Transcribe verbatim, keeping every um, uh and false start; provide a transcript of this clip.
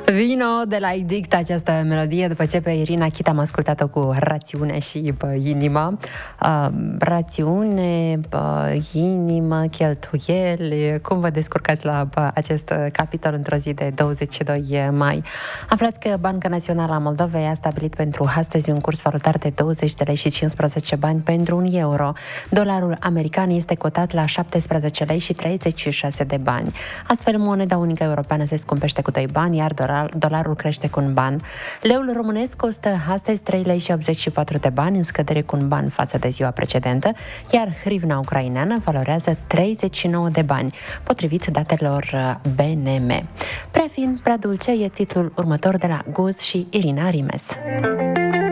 Vino de la Idict, această melodie, după ce pe Irina Chit am ascultat-o cu rațiune și pe inimă. Uh, rațiune, pe inimă, cheltuieli, cum vă descurcați la pe, acest capitol într-o zi de douăzeci și doi mai? Aflați că Banca Națională a Moldovei a stabilit pentru astăzi un curs valutar de douăzeci de lei și cincisprezece bani pentru un euro. Dolarul american este cotat la șaptesprezece lei și treizeci și șase de bani. Astfel, moneda unică europeană se scumpește cu doi bani, iar dolar dolarul crește cu un ban. Leul românesc costă astăzi trei lei și optzeci și patru de bani, în scădere cu un ban față de ziua precedentă, iar hrivna ucraineană valorează treizeci și nouă de bani, potrivit datelor B N M. Prea fin, prea dulce e titlul următor de la Guz și Irina Rimes.